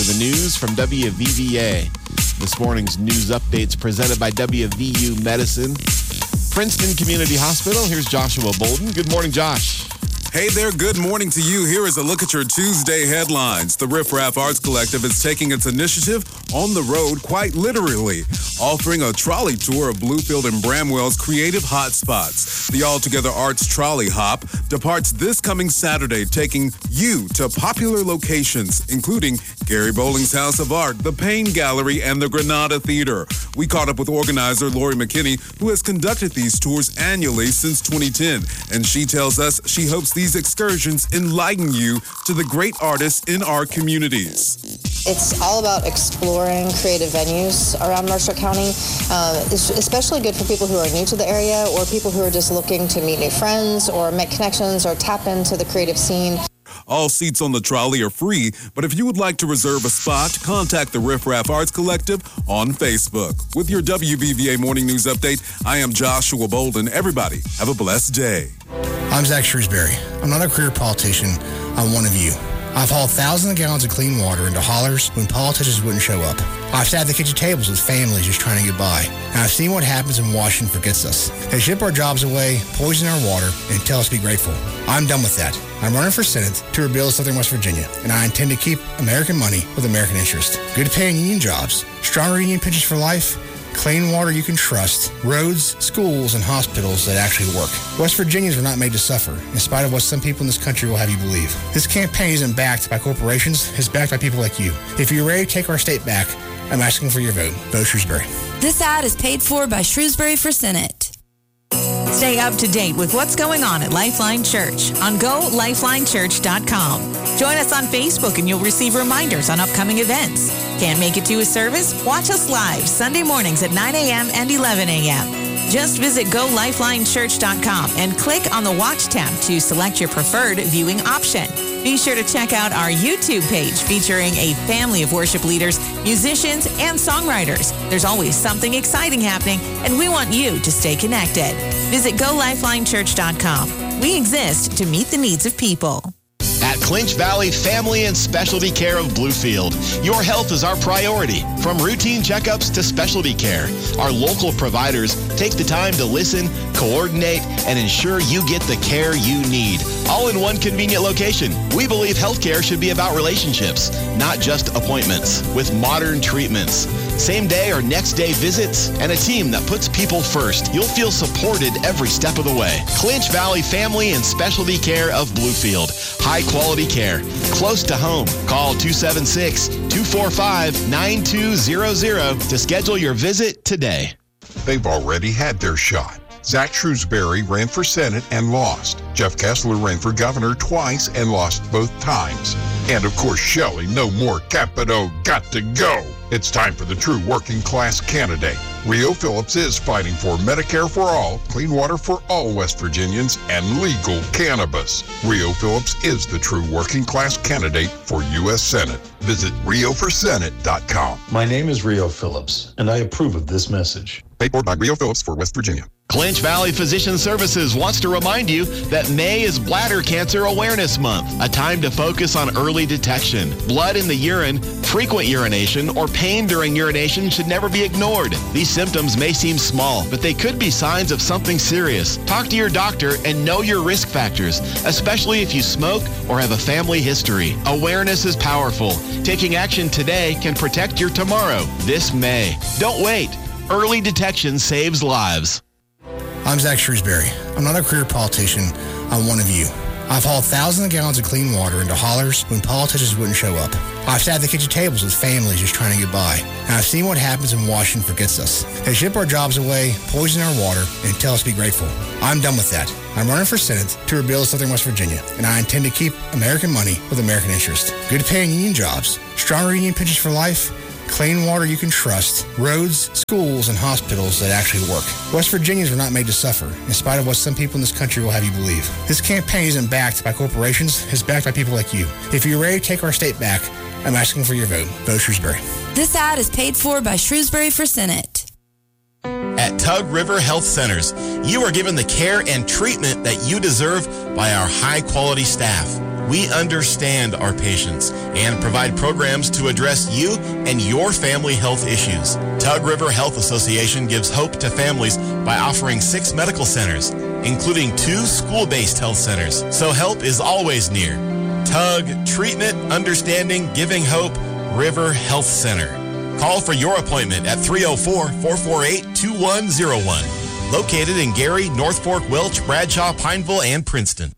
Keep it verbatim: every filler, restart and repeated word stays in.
the news from W V V A. This morning's news updates presented by W V U Medicine. Princeton Community Hospital, here's Joshua Bolden. Good morning, Josh. Hey there, good morning to you. Here is a look at your Tuesday headlines. The Riff Raff Arts Collective is taking its initiative on the road quite literally, offering a trolley tour of Bluefield and Bramwell's creative hotspots. The All Together Arts Trolley Hop departs this coming Saturday, taking you to popular locations, including Gary Bowling's House of Art, the Payne Gallery, and the Granada Theater. We caught up with organizer Lori McKinney, who has conducted these tours annually since twenty ten, and she tells us she hopes these These excursions enlighten you to the great artists in our communities. It's all about exploring creative venues around Mercer County. Uh, it's especially good for people who are new to the area or people who are just looking to meet new friends or make connections or tap into the creative scene. All seats on the trolley are free, but if you would like to reserve a spot, contact the Riff Raff Arts Collective on Facebook. With your W V V A Morning News Update, I am Joshua Bolden. Everybody, have a blessed day. I'm Zach Shrewsbury. I'm not a career politician. I'm one of you. I've hauled thousands of gallons of clean water into hollers when politicians wouldn't show up. I've sat at the kitchen tables with families just trying to get by. And I've seen what happens when Washington forgets us. They ship our jobs away, poison our water, and tell us to be grateful. I'm done with that. I'm running for Senate to rebuild Southern West Virginia, and I intend to keep American money with American interest. Good paying union jobs, stronger union pensions for life, clean water you can trust, roads, schools, and hospitals that actually work. West Virginians were not made to suffer, in spite of what some people in this country will have you believe. This campaign isn't backed by corporations, it's backed by people like you. If you're ready to take our state back, I'm asking for your vote. Vote Shrewsbury. This ad is paid for by Shrewsbury for Senate. Stay up to date with what's going on at Lifeline Church on go lifeline church dot com. Join us on Facebook and you'll receive reminders on upcoming events. Can't make it to a service? Watch us live Sunday mornings at nine a.m. and eleven a.m. Just visit go lifeline church dot com and click on the Watch tab to select your preferred viewing option. Be sure to check out our YouTube page featuring a family of worship leaders, musicians, and songwriters. There's always something exciting happening, and we want you to stay connected. Visit go lifeline church dot com. We exist to meet the needs of people. At Clinch Valley Family and Specialty Care of Bluefield, your health is our priority. From routine checkups to specialty care, our local providers take the time to listen, coordinate, and ensure you get the care you need, all in one convenient location. We believe healthcare should be about relationships, not just appointments, with modern treatments, same day or next day visits, and a team that puts people first. You'll feel supported every step of the way. Clinch Valley Family and Specialty Care of Bluefield. High quality care, close to home. Call two seven six, two four five, nine two zero zero to schedule your visit today. They've already had their shot. Zach Shrewsbury ran for Senate and lost. Jeff Kessler ran for governor twice and lost both times. And of course, Shelley, no more Capito, got to go. It's time for the true working class candidate. Rio Phillips is fighting for Medicare for all, clean water for all West Virginians, and legal cannabis. Rio Phillips is the true working class candidate for U S Senate. Visit rio for senate dot com. My name is Rio Phillips, and I approve of this message. Paid for by Rio Phillips for West Virginia. Clinch Valley Physician Services wants to remind you that May is Bladder Cancer Awareness Month, a time to focus on early detection. Blood in the urine, frequent urination, or pain during urination should never be ignored. These symptoms may seem small, but they could be signs of something serious. Talk to your doctor and know your risk factors, especially if you smoke or have a family history. Awareness is powerful. Taking action today can protect your tomorrow, this May. Don't wait. Early detection saves lives. I'm Zach Shrewsbury. I'm not a career politician. I'm one of you. I've hauled thousands of gallons of clean water into hollers when politicians wouldn't show up. I've sat at the kitchen tables with families just trying to get by. And I've seen what happens when Washington forgets us. They ship our jobs away, poison our water, and tell us to be grateful. I'm done with that. I'm running for Senate to rebuild Southern West Virginia, and I intend to keep American money with American interest. Good paying union jobs, stronger union pensions for life, clean water you can trust, roads, schools, and hospitals that actually work. West Virginians were not made to suffer, in spite of what some people in this country will have you believe. This campaign isn't backed by corporations, it's backed by people like you. If you're ready to take our state back, I'm asking for your vote. Vote Shrewsbury. This ad is paid for by Shrewsbury for Senate. At Tug River Health Centers, you are given the care and treatment that you deserve by our high-quality staff. We understand our patients and provide programs to address you and your family health issues. Tug River Health Association gives hope to families by offering six medical centers, including two school-based health centers, so help is always near. Tug, treatment, understanding, giving hope, River Health Center. Call for your appointment at three oh four, four four eight, two one oh one. Located in Gary, North Fork, Welch, Bradshaw, Pineville, and Princeton.